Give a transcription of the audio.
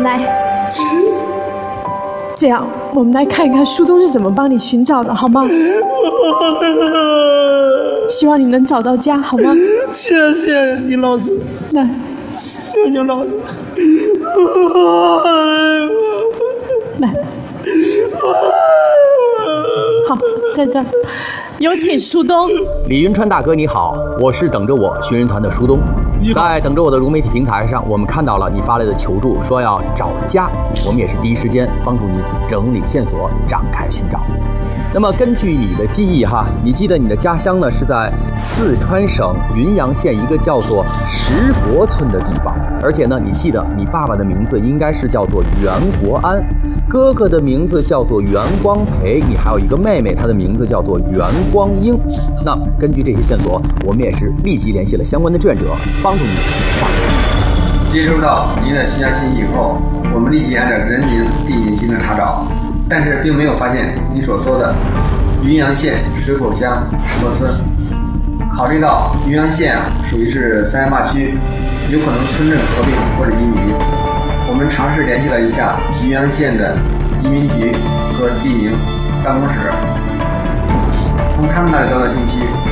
来，这样我们来看一看树洞是怎么帮你寻找的，好吗？希望你能找到家，好吗？ 谢谢你老师， 来， 谢谢老师。 来，好，在这儿，有请树洞。 李云川大哥你好，我是等着我寻人团的树东。在等着我的融媒体平台上，我们看到了你发来的求助，说要找家，我们也是第一时间帮助你整理线索，展开寻找。那么根据你的记忆哈，你记得你的家乡呢是在四川省云阳县一个叫做石佛村的地方，而且呢你记得你爸爸的名字应该是叫做袁国安，哥哥的名字叫做袁光培，你还有一个妹妹，她的名字叫做袁光英。那根据这些线索，我们也是立即联系了相关的志愿者，帮助你找出。 接收到您的寻家信息以后，我们立即按照人名、地名进行查找，但是并没有发现你所说的云阳县水口乡石佛村。考虑到云阳县属于是三亚坝区，有可能村镇合并或者移民，我们尝试联系了一下云阳县的移民局和地名办公室，从他们那里得到信息，